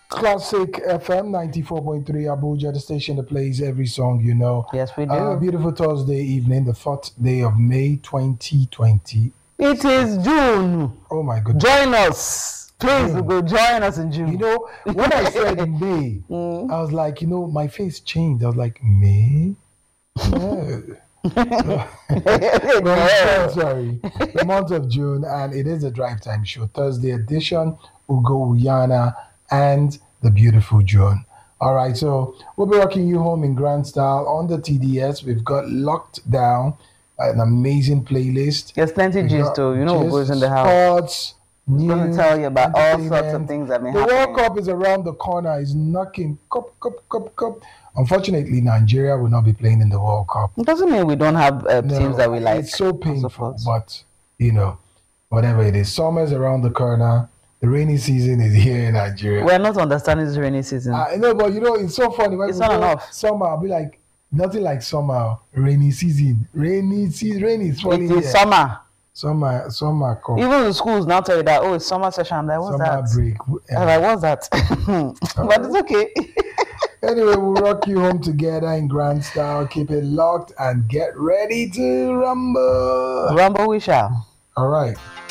Classic FM 94.3 Abuja, the station that plays every song you know. Yes, we do. Beautiful Thursday evening, the 4th day of May 2020. It is June. Oh my goodness. Join us. Please June. go join us in June. You know, when I said May, I was like, my face changed. I was like, May? No. Well, sorry, the month of June, and it is a drive time show. Thursday edition, Ugo Uyana, and the beautiful June. All right, so we'll be rocking you home in grand style on the TDS. We've got locked down an amazing playlist. There's plenty We've gist, got too. You know what goes in the house. Sports, I'm going to news, tell you about all sorts of entertainment. things that may The happen. World Cup is around the corner. It's knocking. Cup. Unfortunately, Nigeria will not be playing in the World Cup. It doesn't mean we don't have No, teams that we like. It's so and painful, support. but whatever it is, summer's around the corner. The rainy season is here in Nigeria. We're not understanding this rainy season. I know, but it's so funny when It's we not go enough. summer. I'll be like, nothing like summer. Rainy season. Rain is falling. It is summer. Summer. Come. Even the schools now tell you that, it's summer session. I'm like, what's Summer that? break. I'm like, what's that? But it's okay. Anyway, we'll rock you home together in grand style. Keep it locked and get ready to rumble. Rumble we shall. All right.